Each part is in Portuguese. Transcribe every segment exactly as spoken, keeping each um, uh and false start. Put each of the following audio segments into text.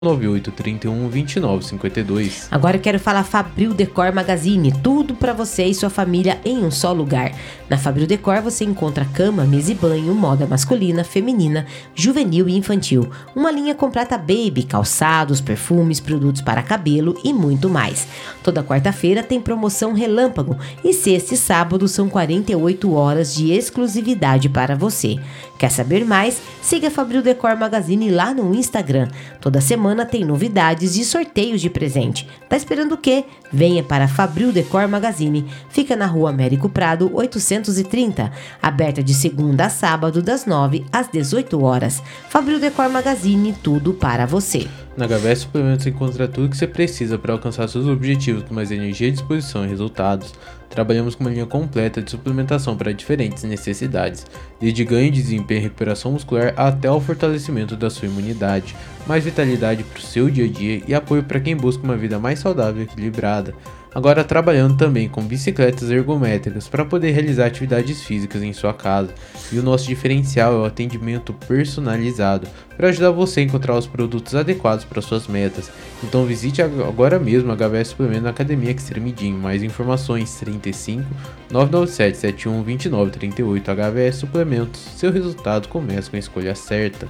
nove oito três um, dois nove cinco dois. Agora eu quero falar Fabril Decor Magazine, tudo para você e sua família em um só lugar. Na Fabril Decor você encontra cama, mesa e banho, moda masculina, feminina, juvenil e infantil. Uma linha completa baby, calçados, perfumes, produtos para cabelo e muito mais. Toda quarta-feira tem promoção relâmpago e sexta e sábado são quarenta e oito horas de exclusividade para você. Quer saber mais? Siga a Fabril Decor Magazine lá no Instagram. Toda semana tem novidades e sorteios de presente. Tá esperando o quê? Venha para a Fabril Decor Magazine. Fica na Rua Américo Prado, oitocentos e trinta. Aberta de segunda a sábado, das nove às dezoito horas. Fabril Decor Magazine, tudo para você. Na H V S Suplementos você encontra tudo que você precisa para alcançar seus objetivos com mais energia, disposição e resultados. Trabalhamos com uma linha completa de suplementação para diferentes necessidades, desde ganho de desempenho e recuperação muscular até o fortalecimento da sua imunidade, mais vitalidade para o seu dia a dia e apoio para quem busca uma vida mais saudável e equilibrada. Agora trabalhando também com bicicletas ergométricas para poder realizar atividades físicas em sua casa. E o nosso diferencial é o atendimento personalizado para ajudar você a encontrar os produtos adequados para suas metas. Então visite agora mesmo a H V S Suplemento na Academia Extreme Gym. Mais informações trinta e cinco, nove nove sete, sete um, dois nove três oito. H V S Suplementos. Seu resultado começa com a escolha certa.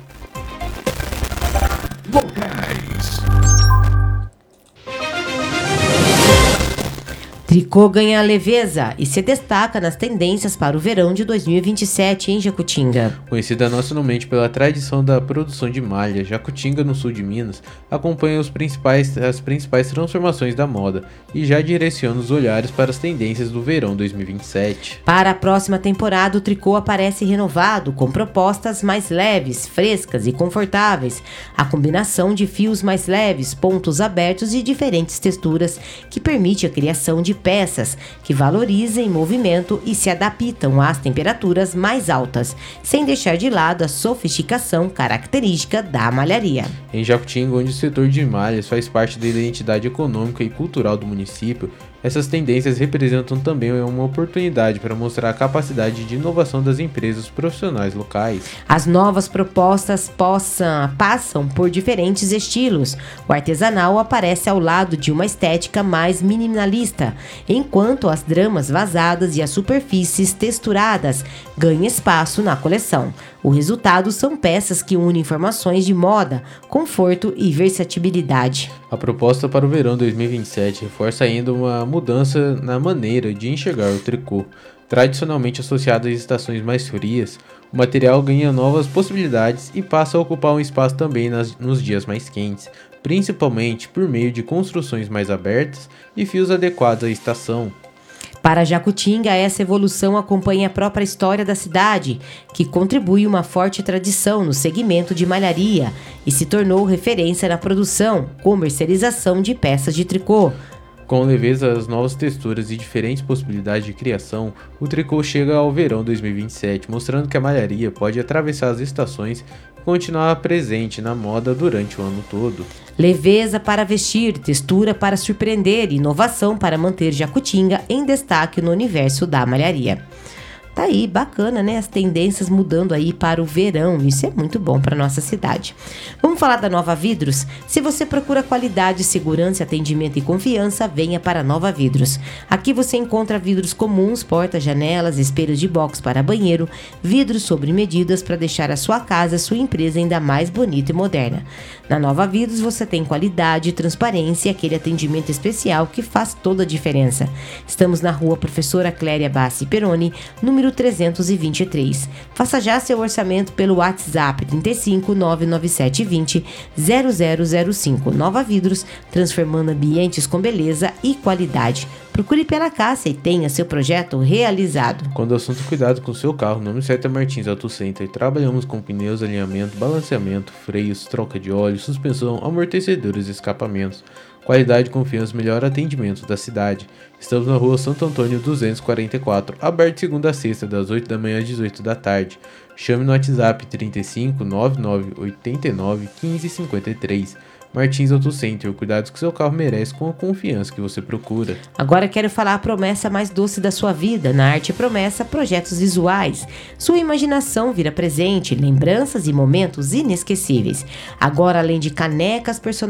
Vocais. Tricô ganha leveza e se destaca nas tendências para o verão de dois mil e vinte e sete em Jacutinga. Conhecida nacionalmente pela tradição da produção de malha, Jacutinga, no sul de Minas, acompanha os principais, as principais transformações da moda e já direciona os olhares para as tendências do verão dois mil e vinte e sete. Para a próxima temporada, o tricô aparece renovado com propostas mais leves, frescas e confortáveis. A combinação de fios mais leves, pontos abertos e diferentes texturas que permite a criação de peças que valorizem movimento e se adaptam às temperaturas mais altas, sem deixar de lado a sofisticação característica da malharia. Em Jacutinga, onde o setor de malhas faz parte da identidade econômica e cultural do município, essas tendências representam também uma oportunidade para mostrar a capacidade de inovação das empresas profissionais locais. As novas propostas possam, passam por diferentes estilos. O artesanal aparece ao lado de uma estética mais minimalista, enquanto as dramas vazadas e as superfícies texturadas ganham espaço na coleção. O resultado são peças que unem informações de moda, conforto e versatilidade. A proposta para o verão dois mil e vinte e sete reforça ainda uma mudança na maneira de enxergar o tricô. Tradicionalmente associado às estações mais frias, o material ganha novas possibilidades e passa a ocupar um espaço também nas, nos dias mais quentes, principalmente por meio de construções mais abertas e fios adequados à estação. Para Jacutinga, essa evolução acompanha a própria história da cidade, que contribui uma forte tradição no segmento de malharia e se tornou referência na produção, comercialização de peças de tricô. Com leveza, as novas texturas e diferentes possibilidades de criação, o tricô chega ao verão dois mil e vinte e sete, mostrando que a malharia pode atravessar as estações e continuar presente na moda durante o ano todo. Leveza para vestir, textura para surpreender e inovação para manter Jacutinga em destaque no universo da malharia. Tá aí, bacana, né? As tendências mudando aí para o verão. Isso é muito bom para nossa cidade. Vamos falar da Nova Vidros? Se você procura qualidade, segurança, atendimento e confiança, venha para a Nova Vidros. Aqui você encontra vidros comuns, portas, janelas, espelhos de box para banheiro, vidros sobre medidas para deixar a sua casa, sua empresa ainda mais bonita e moderna. Na Nova Vidros você tem qualidade, transparência e aquele atendimento especial que faz toda a diferença. Estamos na Rua Professora Cléria Bassi Peroni, número trezentos e vinte e três. Faça já seu orçamento pelo WhatsApp trinta e cinco, nove nove sete vinte, zero zero zero cinco. Nova Vidros, transformando ambientes com beleza e qualidade. Procure pela Cássia e tenha seu projeto realizado. Quando o assunto é cuidado com seu carro, o nome certo é Martins Auto Center. Trabalhamos com pneus, alinhamento, balanceamento, freios, troca de óleo, suspensão, amortecedores e escapamentos. Qualidade, confiança, melhor atendimento da cidade. Estamos na Rua Santo Antônio duzentos e quarenta e quatro, aberto de segunda a sexta, das oito da manhã às dezoito da tarde. Chame no WhatsApp trinta e cinco, nove nove oito nove, quinze cinquenta e três. Martins Auto Center, o cuidado que seu carro merece com a confiança que você procura. Agora quero falar a promessa mais doce da sua vida. Na Arte Promessa, projetos visuais. Sua imaginação vira presente, lembranças e momentos inesquecíveis. Agora, além de canecas personalizadas,